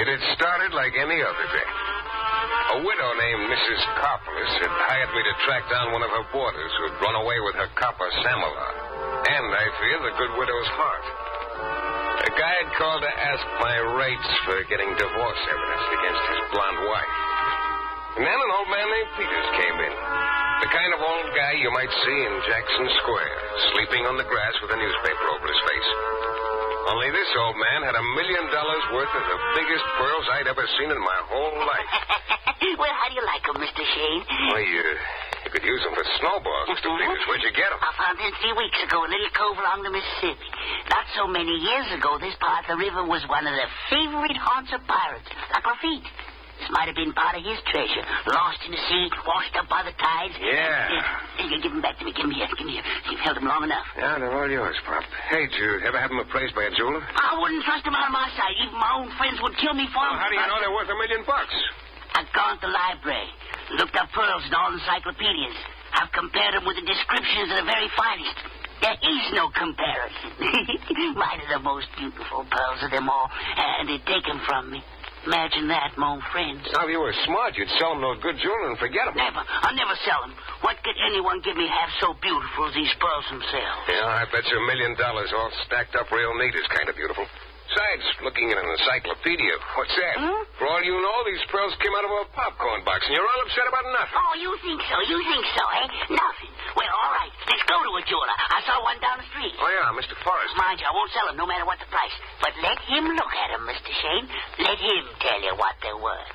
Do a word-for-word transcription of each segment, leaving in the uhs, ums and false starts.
It had started like any other day. A widow named Missus Carpolis had hired me to track down one of her boarders who had run away with her copper Samala. And, I fear, the good widow's heart. A guy had called to ask my rates for getting divorce evidence against his blonde wife. And then an old man named Peters came in. The kind of old guy you might see in Jackson Square, sleeping on the grass with a newspaper over his face. Only this old man had a million dollars worth of the biggest pearls I'd ever seen in my whole life. Well, how do you like them, Mister Shane? Well, you, you could use them for snowballs, Mister Peters. Where'd you get them? I found them three weeks ago in a little cove along the Mississippi. Not so many years ago, this part of the river was one of the favorite haunts of pirates, like Lafitte. This might have been part of his treasure. Lost in the sea, washed up by the tides. Yeah. Uh, give them back to me. Give them here. Give them here. You've held them long enough. Yeah, they're all yours, Pop. Hey, did you ever have them appraised by a jeweler? I wouldn't trust them out of my sight. Even my own friends would kill me for them. Well, how do you know they're worth a million bucks? I've gone to the library, looked up pearls in all encyclopedias. I've compared them with the descriptions of the very finest. There is no comparison. Mine are the most beautiful pearls of them all, and they take them from me. Imagine that, my own friends. Now, if you were smart, you'd sell them to a good jeweler and forget them. Never. I'll never sell them. What could anyone give me half so beautiful as these pearls themselves? Yeah, I bet you a million dollars all stacked up real neat is kind of beautiful. Besides, looking at an encyclopedia, what's that? Hmm? For all you know, these pearls came out of a popcorn box, and you're all upset about nothing. Oh, you think so? You think so, eh? Nothing. Well, all right. Let's go to a jeweler. I saw one down the street. Oh, yeah, Mister Forrest. Mind you, I won't sell them no matter what the price. But let him look at them, Mister Shane. Let him tell you what they're worth.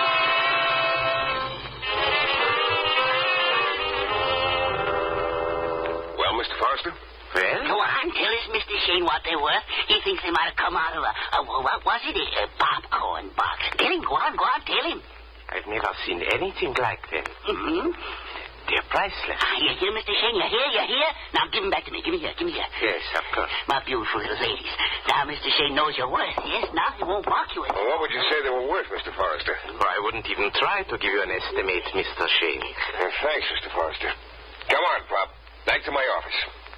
Well, Mister Forrester? Well? Go on, tell us, Mister Shane, what they're worth. He thinks they might have come out of a, a what was it, a, a popcorn box. Tell him, go on, go on, tell him. I've never seen anything like them. Mm-hmm. They're priceless. Ah, you hear, Mister Shane? You hear, you hear? Now, give them back to me. Give me here, give me here. Yes, of course. My beautiful little ladies. Now, Mister Shane knows your worth, yes? Now, he won't mock you with it. Well, what would you say they were worth, Mister Forrester? Well, I wouldn't even try to give you an estimate, Mister Shane. Uh, thanks, Mister Forrester. Come on, Pop. Back to my office.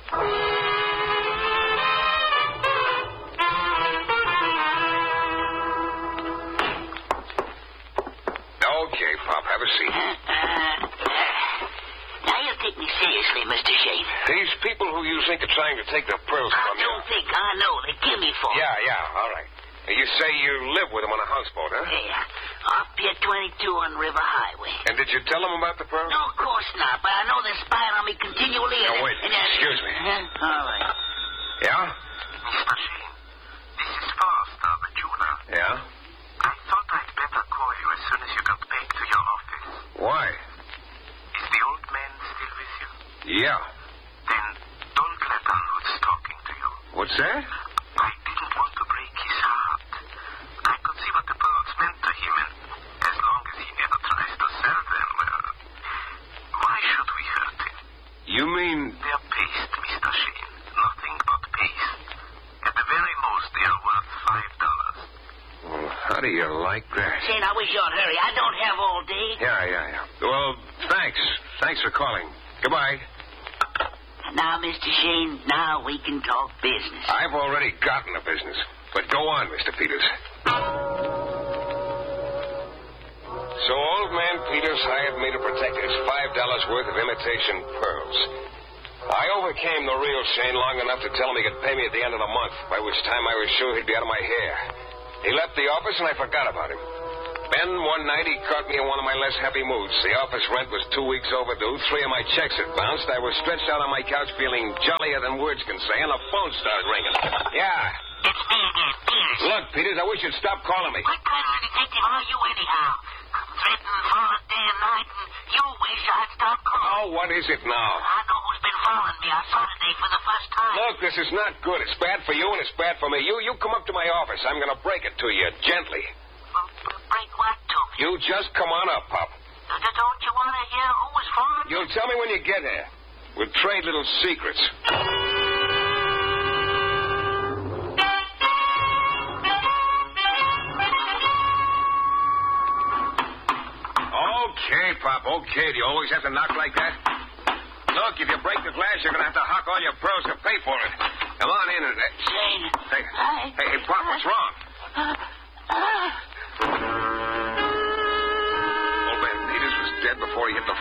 Okay, Pop, have a seat. Uh, uh, now, you take me seriously, Mister Shane. These people who you think are trying to take the pearls I from you... don't think I know. They give me for 'em. Yeah, yeah, all right. You say you live with them on a houseboat, huh? Yeah. Up Pier twenty-two on River Highway. And did you tell them about the pearls? No, of course not. But I know they're spying on me continually. Now, and, wait. And, and, Excuse me. Uh, all right. Yeah? Mister Shane, this is Forrester, the jeweler. Yeah? I thought I'd better call you as soon as you got back to your office. Why? Is the old man still with you? Yeah. Then don't let on who's talking to you. What's that? I didn't want to break his heart. I could see what the pearls meant to him, and as long as he never tries to sell them, well, why should we hurt him? You mean... They're paste, Mister Shane. Nothing but paste. At the very most, they are worth five dollars. Well, how do you like that? Shane, I wish you'd hurry. I don't have all day. Yeah, yeah, yeah. Well, thanks. Thanks for calling. Goodbye. Now, Mister Shane, now we can talk business. I've already gotten the business. But go on, Mister Peters. So old man Peters hired me to protect his five dollars worth of imitation pearls. I overcame the real Shane long enough to tell him he could pay me at the end of the month, by which time I was sure he'd be out of my hair. He left the office, and I forgot about him. Then, one night, he caught me in one of my less happy moods. The office rent was two weeks overdue. Three of my checks had bounced. I was stretched out on my couch feeling jollier than words can say, and the phone started ringing. Yeah. It's me again, Peters. Look, Peters, I wish you'd stop calling me. What kind of a detective are you, anyhow? Threatening for a day and night, and you wish I'd stop calling. Oh, what is it now? I know who's been following me. I saw today for the first time. Look, this is not good. It's bad for you, and it's bad for me. You you come up to my office. I'm going to break it to you gently. Well, break what to me? You just come on up, Pop. Don't you want to hear who was following me? You'll tell me when you get here. We'll trade little secrets. Okay, Pop, okay. Do you always have to knock like that? Look, if you break the glass, you're going to have to hock all your pearls to pay for it. Come on in. And, uh, Shane. hey, I... hey, hey, Pop, what's wrong? Uh, uh,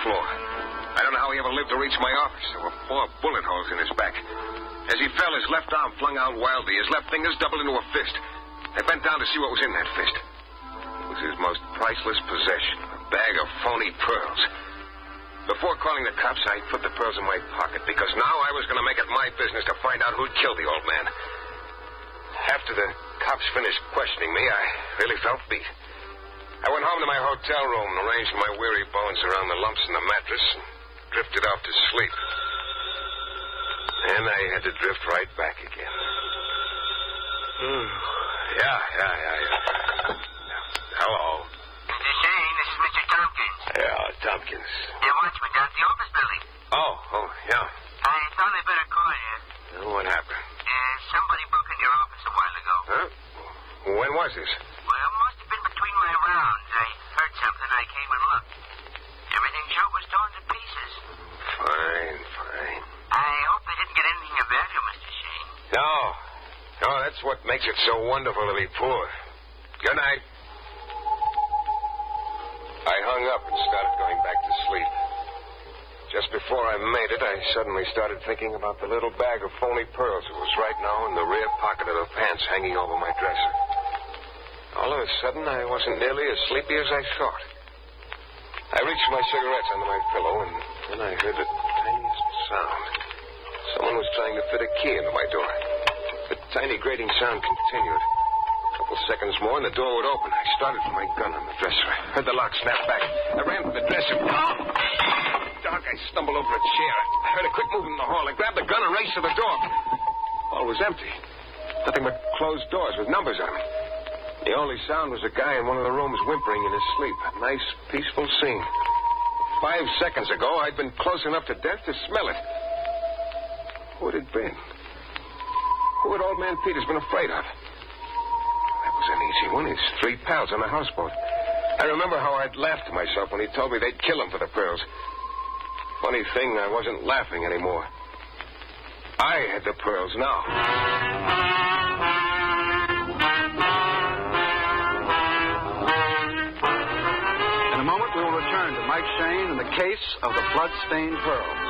floor. I don't know how he ever lived to reach my office. There were four bullet holes in his back. As he fell, his left arm flung out wildly. His left fingers doubled into a fist. I bent down to see what was in that fist. It was his most priceless possession, a bag of phony pearls. Before calling the cops, I put the pearls in my pocket because now I was going to make it my business to find out who'd killed the old man. After the cops finished questioning me, I really felt beat. I went home to my hotel room and arranged my weary bones around the lumps in the mattress and drifted off to sleep. And I had to drift right back again. Hmm. Yeah, yeah, yeah, yeah. Hello. Mister Shane, this is Mister Tompkins. Yeah, Tompkins. Your watchman down at the office building. Oh, oh, yeah. I thought I'd better call you. Well, what happened? Uh, somebody broke in your office a while ago. Huh? When was this? Well, must have been between my rounds. I heard something. I came and looked. Everything sure was torn to pieces. Fine, fine. I hope they didn't get anything of value, Mister Shane. No. No, that's what makes it so wonderful to be poor. Good night. I hung up and started going back to sleep. Just before I made it, I suddenly started thinking about the little bag of phony pearls that was right now in the rear pocket of the pants hanging over my dresser. All of a sudden, I wasn't nearly as sleepy as I thought. I reached my cigarettes under my pillow, and then I heard the tiniest sound. Someone was trying to fit a key into my door. The tiny grating sound continued. A couple seconds more, and the door would open. I started for my gun on the dresser. I heard the lock snap back. I ran for the dresser. Oh! Dark, I stumbled over a chair. I heard a quick movement in the hall. I grabbed the gun and raced to the door. All was empty. Nothing but closed doors with numbers on them. The only sound was a guy in one of the rooms whimpering in his sleep. A nice, peaceful scene. Five seconds ago, I'd been close enough to death to smell it. Who had it been? Who had old man Peters been afraid of? That was an easy one. His three pals on the houseboat. I remember how I'd laughed to myself when he told me they'd kill him for the pearls. Funny thing, I wasn't laughing anymore. I had the pearls now. In a moment, we will return to Mike Shane and the case of the blood-stained pearl.